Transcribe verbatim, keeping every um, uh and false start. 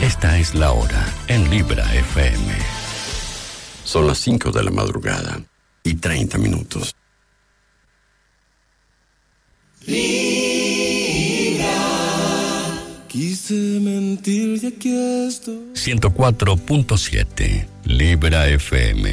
Esta es la hora en Libra F M. Son las cinco de la madrugada y treinta minutos. Libra. Quise mentir y aquí estoy. ciento cuatro punto siete Libra F M.